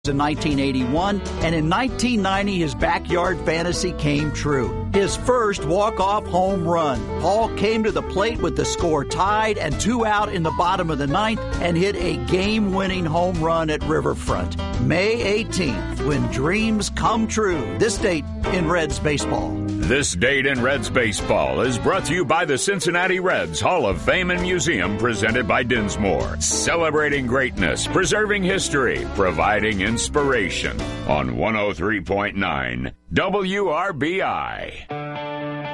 in 1981, and in 1990 his backyard fantasy came true. His first walk-off home run. Paul came to the plate with the score tied and 2 out in the bottom of the ninth and hit a game-winning home run at Riverfront. May 18th, when dreams come true. This date in Reds baseball. This date in Reds baseball is brought to you by the Cincinnati Reds Hall of Fame and Museum, presented by Dinsmore. Celebrating greatness, preserving history, providing inspiration on 103.9 WRBI.